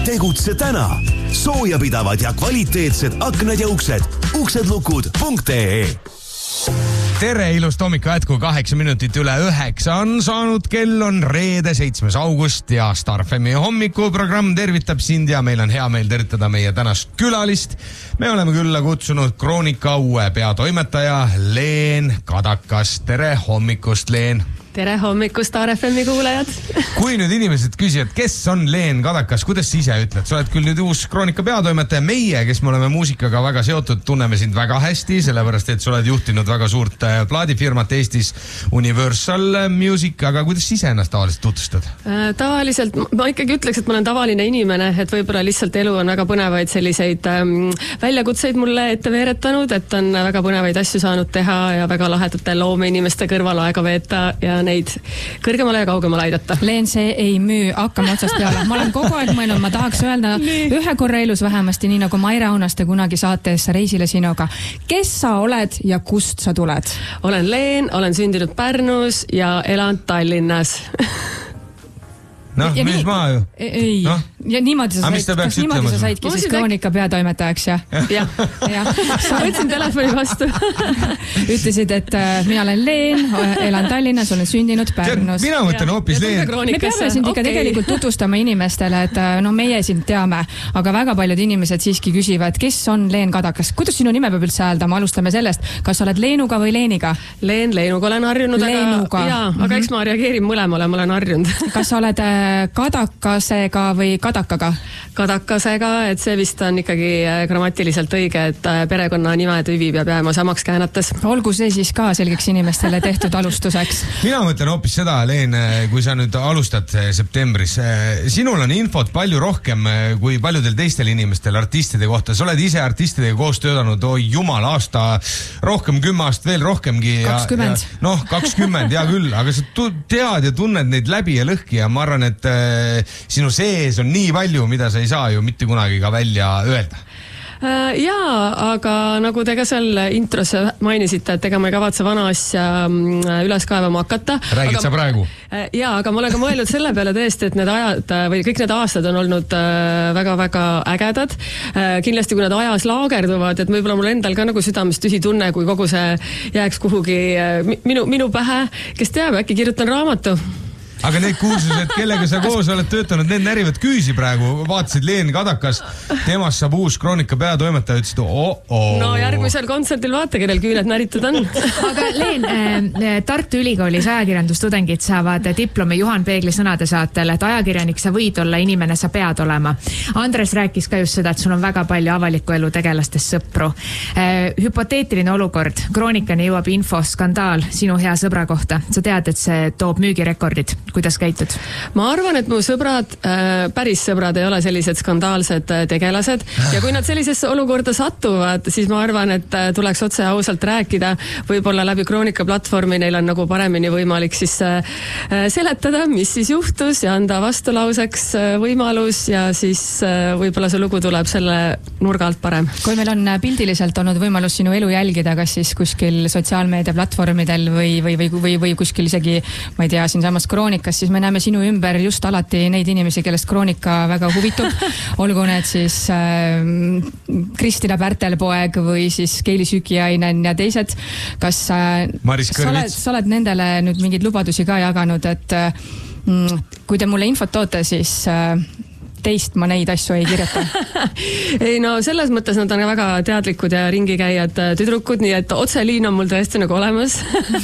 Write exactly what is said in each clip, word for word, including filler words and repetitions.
Tegutse täna. Soojapidavad ja kvaliteetsed aknad ja uksed. uksedlukud punkt ee. Tere, ilust hommikul jätku, kaheksa minutit üle üheksa on saanud, kell on reede, seitsmes august ja Star F M hommikuprogramm tervitab sind ja meil on hea meel tervitada meie tänast külalist. Me oleme külla kutsunud Kroonika uue peatoimetaja Leen Kadakas. Tere hommikust, Leen! Tere hommikust, Star F M kuulajad! Kui nüüd inimesed küsivad, kes on Leen Kadakas, kuidas sa ise ütled? Sa oled küll nüüd uus Kroonika peatoimetaja. Meie, kes me oleme muusikaga väga seotud, tunneme sind väga hästi, sellepärast et sa oled juhtinud väga suurt plaadifirmat Eestis Universal Music, aga kuidas ise ennast tavaliselt tutvustad? Äh, tavaliselt, ma ikkagi ütleks, et ma olen tavaline inimene, et võib-olla lihtsalt elu on väga põnevaid selliseid ähm, väljakutseid mulle ette veeretanud, et on väga põnevaid asju saanud teha ja väga lahedate loome inimeste kõrval aega veeta ja neid kõrgemale ja kaugemale aidata. Leen, see ei müü, hakkame otsast peale. Ma olen kogu aeg mõelnud, ma tahaks öelda ühe korra elus vähemasti, nii nagu Maire Aunaste kunagi saates Reisile sinuga. Kes sa oled ja kust sa tuled? Olen Leen, olen sündinud Pärnus ja elan Tallinnas. Noh, mis maa ju? Ei, no? Ja niimoodi sa, said, kas niimoodi sa saidki siis Kroonika peatoimetajaks, jah? Jah, ja. Sa võtsin telefoni vastu. Ütlesid, et äh, mina olen Leen, elan Tallinnas, olen sündinud Pärnus. Mina mõtlen hoopis Leen. Me peame sind ikka okay. tegelikult tutvustama inimestele, et no meie sind teame, aga väga paljud inimesed siiski küsivad, kes on Leen Kadakas. Kuidas sinu nime peab üldse hääldama? Alustame sellest. Kas sa oled Leenuga või Leeniga? Leen, Leenuga olen harjunud, Leenuga. aga, jaa, aga eks ma reageerin mõlemale, ma olen harjunud. Kas sa oled Kadakasega või Kadakaga? Kadakasega, et see vist on ikkagi grammatiliselt õige, et perekonna nime tüvi peab jääma samaks käänates. Olgu see siis ka selgeks inimestele tehtud alustuseks. Mina mõtlen hoopis seda, Leen, kui sa nüüd alustad septembris. Sinul on infot palju rohkem kui paljudel teistel inimestel artistide kohta. Sa oled ise artistidega koos töötanud, oi jumal, aasta rohkem, kümme aasta veel rohkemgi. kakskümmend. Noh, kakskümmend, hea küll, aga sa tead ja tunned neid läbi ja lõhki ja ma arvan, et sinu sees on nii palju, mida sa ei saa ju mitte kunagi ka välja öelda. Jaa, aga nagu te ka seal intros mainisite, et ega ma ei kavatse vana asja üles kaevama hakata. Räägid aga, sa praegu? Jaa, aga ma olen ka mõelnud selle peale tõesti, et need ajad või kõik need aastad on olnud väga-väga ägedad. Kindlasti, kui nad ajas laagerduvad, et võib-olla mul endal ka nagu südames tühi tunne, kui kogu see jääks kuhugi minu, minu pähe, kes teab, äkki kirjutan raamatu. Aga need kuulsused, kellega sa koos oled töötanud, need närivad küüsi praegu. Vaatasid Leen Kadakas, temast saab uus Kroonika peatoimetaja, ütlesid, oh, oh. No järgmisel kontserdil vaata, kellel küüned näritud on. Aga Leen, äh, Tartu Ülikoolis ajakirjandustudengid saavad diplomi Juhan Peegli sõnade saatel, et ajakirjanik sa võid olla, inimene sa pead olema. Andres rääkis ka just seda, et sul on väga palju avaliku elu tegelastes sõpru. Äh, hüpoteetiline olukord, Kroonikani jõuab info, skandaal sinu hea sõbra kohta. Sa tead, et see toob müügirekordid. Kuidas käitud? Ma arvan, et mu sõbrad, äh, päris sõbrad ei ole sellised skandaalsed äh, tegelased ja kui nad sellisesse olukorda satuvad, siis ma arvan, et äh, tuleks otse ausalt rääkida. Võib-olla läbi Kroonika platvormi neil on nagu paremini võimalik siis äh, seletada, mis siis juhtus ja anda vastulauseks äh, võimalus ja siis äh, võib-olla see lugu tuleb selle nurga alt parem. Kui meil on pildiliselt olnud võimalus sinu elu jälgida, kas siis kuskil sotsiaalmeedia platvormidel või, või, või, või, või kuskil isegi, ma ei tea, siin samas Kroonika, siis me näeme sinu ümber just alati neid inimesi, kellest Kroonika väga huvitub. Olgu need siis äh, Kristina Pärtelpoeg või siis Keili Sükiainen ja teised. Kas äh, sa, oled, sa oled nendele nüüd mingeid lubadusi ka jaganud, et äh, kui te mulle infot toote, siis äh, teist ma neid asju ei kirjuta. Ei no selles mõttes nad on väga teadlikud ja ringikäijad tüdrukud, nii et otseliin on mul tõesti nagu olemas.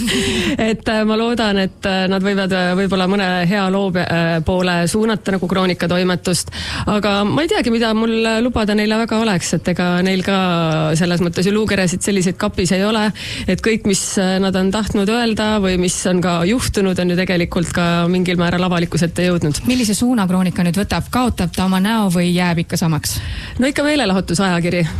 Et ma loodan, et nad võivad võib-olla mõne hea loo poole suunata nagu Kroonika toimetust, aga ma ei teagi, mida mul lubada neile väga oleks, et ega neil ka selles mõttes ju luukeresid selliseid kapis ei ole, et kõik, mis nad on tahtnud öelda või mis on ka juhtunud, on ju tegelikult ka mingil määral avalikkuse ette jõudnud. Millise suuna Kroonika nüüd võtab? Kaotab ta oma näo või jääb ikka samaks? No ikka meelelahutusajakiri.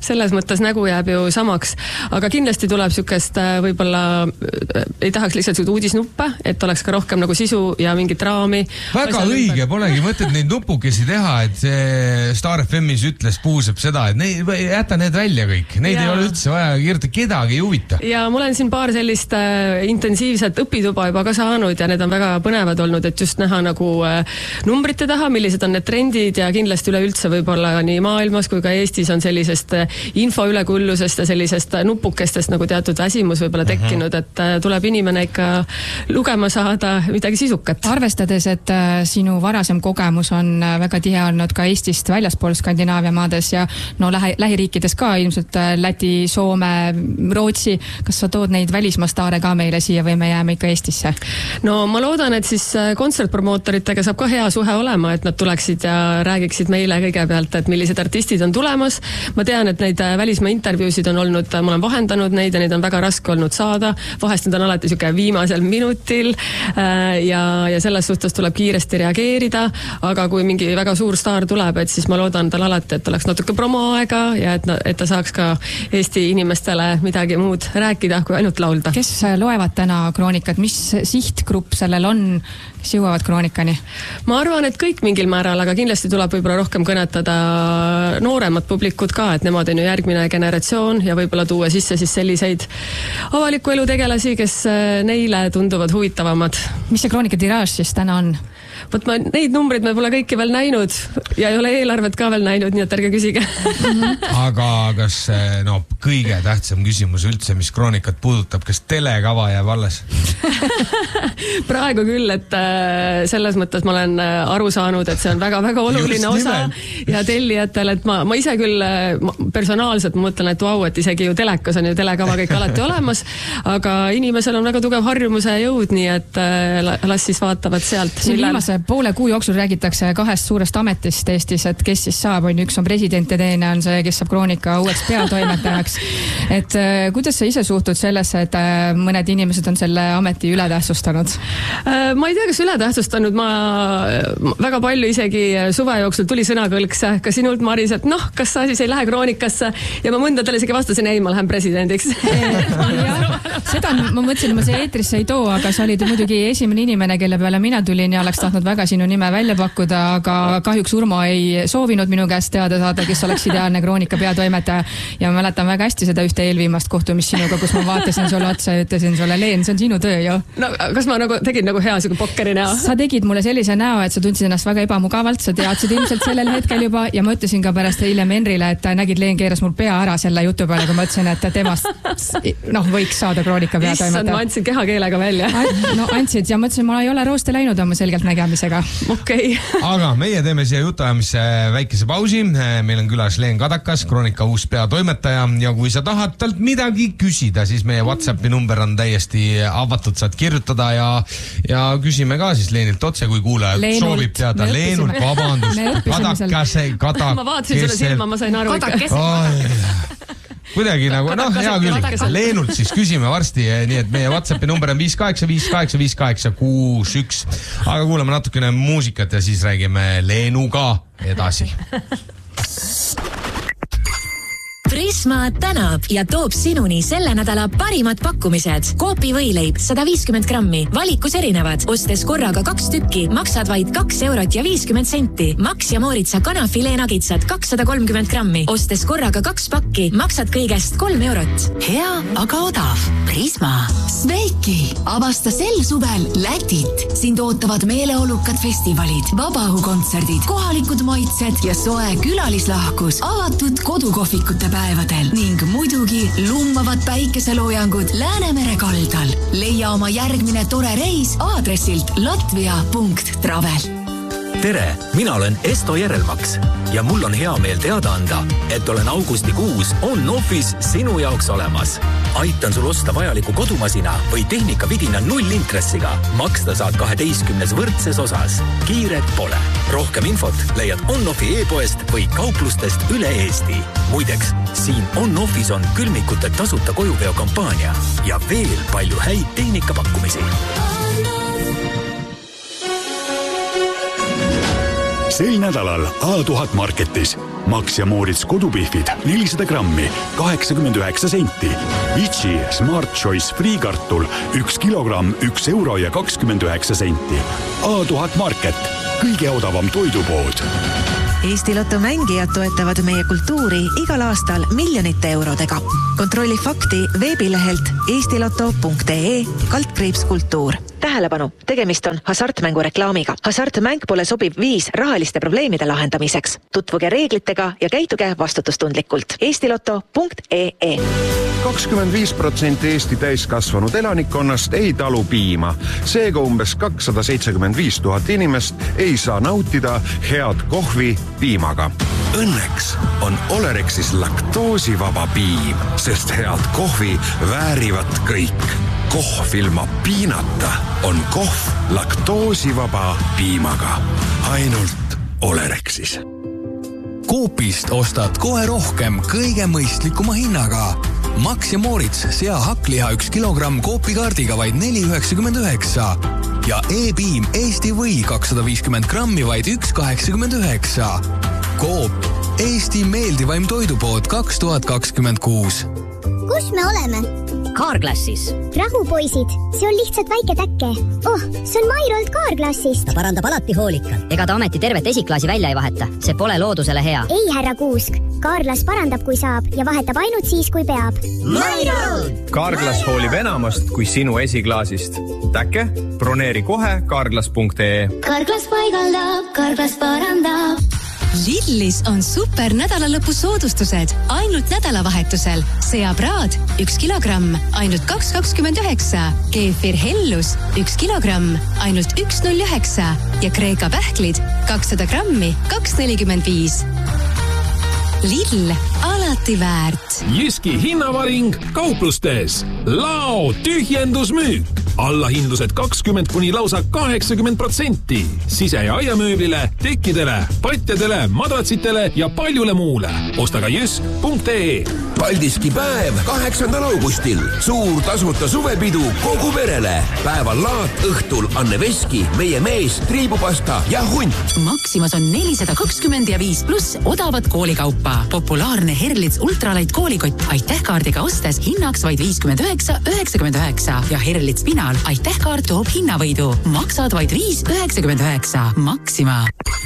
selles mõttes nägu jääb ju samaks, aga kindlasti tuleb sükest võib-olla, ei tahaks lihtsalt uudisnuppe, et oleks ka rohkem nagu sisu ja mingit raami. Väga õige, polegi mõtet neid nupukesi teha, et see Star F M-is ütles Puusep seda, et neid, jäta need välja kõik. Neid ja. Ei ole üldse vaja kirjutada, kedagi ei huvita. Ja mul on siin paar sellist äh, intensiivset õpituba juba ka saanud ja need on väga põnevad olnud, et just näha nagu äh, numbrite taha, millised on need trendid ja kindlasti üleüldse võib-olla nii maailmas kui ka Eestis on sellisest info ülekullusest ja sellisest nupukestest nagu teatud väsimus võib-olla tekkinud, et äh, tuleb inimene ikka lugema saada midagi sisukat. Arvestades, et äh, sinu varasem kogemus on äh, väga tihe olnud ka Eestist väljaspool Skandinaavia maades ja no lähe, lähiriikides ka ilmselt äh, Läti, Soome, Rootsi, kas sa tood neid välismaastaare ka meile siia või me jääme ikka Eestisse? No ma loodan, et siis kontsertpromootoritega saab ka hea suhe olema, et nad tuleksid ja räägiksid meile kõigepealt, et millised artistid on tulemas. Ma tean, et neid välismaa intervjuusid on olnud, ma olen vahendanud neid ja neid on väga raske olnud saada. Vahest need on alati siuke viimasel minutil ja, ja selles suhtes tuleb kiiresti reageerida, aga kui mingi väga suur staar tuleb, et siis ma loodan tal alati, et oleks natuke promoaega ja et, et ta saaks ka Eesti inimestele midagi muud rääkida, kui ainult laulda. Kes loevad täna kroonikat? Mis sihtgrupp sellel on, kes jõuavad kroonikani? Ma arvan, et kõik mingil määral, aga kindlasti tuleb võib-olla rohkem kõnetada nooremat publikut ka, et nemad on ju järgmine generatsioon ja võib-olla tuua sisse siis selliseid avaliku elu tegelasi, kes neile tunduvad huvitavamad. Mis see kroonika tiraaž siis täna on? Võt ma neid numbreid me pole kõiki veel näinud ja ei ole eelarvet ka veel näinud, nii et ärge küsige. Aga kas no, kõige tähtsam küsimus üldse, mis kroonikat puudutab, kas telekava jääb alles? Praegu küll, et selles mõttes ma olen aru saanud, et see on väga-väga oluline Just osa nimel. Ja tellijatel, et ma, ma ise küll personaalselt mõtlen, et vau, et isegi ju telekas on ju telekava kõik alati olemas, aga inimesel on väga tugev harjumuse jõud, nii et las siis vaatavad sealt. Millal... poole kuu jooksul räägitakse kahest suurest ametist Eestis, et kes siis saab, on üks on president ja teine on see, kes saab kroonika uueks peatoimetajaks. Et äh, kuidas sa ise suhtud sellesse, et äh, mõned inimesed on selle ameti ületähtsustanud? Äh, ma ei tea, kas ületähtsustanud, ma väga palju isegi suve jooksul tuli sõnakõlks ka sinult, Maris, et noh, kas sa siis ei lähe kroonikasse ja ma mõndadele isegi vastasin, ei, ma lähen presidendiks. Ja, seda ma mõtlesin, ma see eetrisse ei too, aga sa olid muidugi esimene inimene, kelle peale mina tulin ja oleks tahtnud väga sinu nime välja pakkuda, aga kahjuks Urmo ei soovinud minu käest teada saada, kes oleks ideaalne kroonika peatoimetaja ja ma mäletan väga hästi seda ühte eelviimast kohtumist sinuga, kus ma vaatasin sulle otsa ja ütlesin sulle, Leen, see on sinu töö ju. No kas ma nagu tegin nagu hea siuke pokkeri näo? Sa tegid mulle sellise näo, et sa tundsid ennast väga ebamugavalt, sa teadsid ilmselt sellel hetkel juba ja ma ütlesin ka pärast hiljem Henrile, et nägid, Leen keeras mul pea ära selle jutu peale, kui ma ütlesin, et temast noh, võiks saada kroonika peatoimetaja. Ma andsin kehakeelega välja. No andsid ja mõtlesin, ma ei ole rooste läinud oma selgelt nägemisega. Okay. Aga meie teeme siia jutuajamisse väikese pausi. Meil on külas Leen Kadakas, kroonika uus peatoimetaja ja kui sa tahad talt midagi küsida, siis meie WhatsAppi number on täiesti avatud, saad kirjutada ja, ja küsime ka siis Leenilt otse, kui kuulaja soovib teada. Leenult, vabandust, Kadakase, Kadak. Ma vaatasin sulle silma, ma sain aru. Kuidagi nagu, noh, hea küll, Leenult siis küsime varsti, nii et meie WhatsAppi number on viis kaheksa viis kaheksa viis kaheksa kuus üks, aga kuulame natukene muusikat ja siis räägime Leenuga edasi. Prisma tänab ja toob sinuni selle nädala parimad pakkumised. Coopi võileib sada viiskümmend grammi, valikus erinevad. Ostes korraga kaks tükki, maksad vaid kaks eurot ja viiskümmend senti. Max ja Mooritsa kanafilee nagitsad kakssada kolmkümmend grammi. Ostes korraga kaks pakki, maksad kõigest kolm eurot. Hea, aga odav. Prisma. Sveiki. Avasta sel suvel Lätit. Sind ootavad meeleolukad festivalid, vabaõhukontserdid, kohalikud maitsed ja soe külalislahkus, avatud kodukohvikute päevadel ning muidugi lummavad päikeseloojangud Läänemere kaldal. Leia oma järgmine tore reis aadressilt latvia punkt travel. Tere, mina olen Esto Järelmaks ja mul on hea meel teada anda, et olen augustikuus on-office sinu jaoks olemas. Aitan sul osta vajaliku kodumasina või tehnikavidina nullintressiga. Maksta saad kaheteistkümnes võrdses osas. Kiiret pole. Rohkem infot leiad on-offi e-poest või kauplustest üle Eesti. Muideks, siin on-office on külmikute tasuta kojuveo kampaania ja veel palju häid tehnikapakkumisi. Sel nädalal A tuhat Marketis Max ja Moritz kodupihvid nelisada grammi, kaheksakümmend üheksa senti. Vici Smart Choice friikartul üks kilogramm, üks euro ja kakskümmend üheksa senti. A tuhat Market, kõige odavam toidupood. Eesti Lotto mängijad toetavad meie kultuuri igal aastal miljonite eurodega. Kontrolli fakti veebilehelt eestiloto punkt ee kaldkriips kultuur. Tähelepanu, tegemist on hasartmängu reklaamiga. Hasartmäng pole sobiv viis rahaliste probleemide lahendamiseks. Tutvuge reeglitega ja käituge vastutustundlikult. eestiloto punkt ee kakskümmend viis protsenti Eesti täiskasvanud elanikkonnast ei talu piima. Seega umbes kakssada seitsekümmend viis tuhat inimest ei saa nautida head kohvi piimaga. Õnneks on Olerexis laktoosivaba piim, sest head kohvi väärivad kõik. Kohv ilma piinata on kohv laktoosivaba piimaga. Ainult Olerexis. Coopist ostad kohe rohkem kõige mõistlikuma hinnaga. Max ja Moritz sea hakkliha üks kilogramm Coopi kaardiga vaid neli üheksakümmend üheksa ja E-piim Eesti või kakssada viiskümmend grammi vaid üks kaheksakümmend üheksa. Coop, Eesti meeldivaim toidupood kaks tuhat kakskümmend kuus. Kus me oleme? Carglassis. Rahu, poisid. See on lihtsalt väike täkke. Oh, see on Mairolt Carglassist. Ta parandab alati hoolikalt. Ega ta ameti tervet esiklaasi välja ei vaheta. See pole loodusele hea. Ei, härra Kuusk. Carglass parandab, kui saab ja vahetab ainult siis, kui peab. Mairolt! Carglass hoolib enamast kui sinu esiklaasist. Täkke? Broneeri kohe carglass punkt ee. Carglass paigaldab, Carglass parandab. Lidlis on super nädalalõpu soodustused ainult nädalavahetusel. Seapraad üks kilogramm, ainult kaks kakskümmend üheksa. Keefir Hellus üks kilogramm, ainult üks null üheksa. Ja Kreeka pähklid kakssada grammi, kaks nelikümmend viis. Lidl, alati väärt. Jyski hinnavaring kauplustes. Lao tühjendusmüük. Allahindlused kakskümmend kuni lausa kaheksakümmend protsenti. Sise- ja aiamööblile, tekkidele, patjadele, madratsitele ja paljule muule. Osta ka jysk punkt ee. Paldiski päev kaheksandal augustil. Suur tasuta suvepidu kogu perele. Päeval laat, õhtul Anne Veski, meie mees, triibupasta ja hunt. Maximas on nelisada kakskümmend ja viis pluss odavat koolikaupa. Populaarne Herlitz ultralight koolikott aitähkaardiga ostes hinnaks vaid viiskümmend üheksa üheksakümmend üheksa ja Herlitz Pinal aitähkaart toob hinnavõidu. Maksad vaid viis üheksakümmend üheksa. Maxima.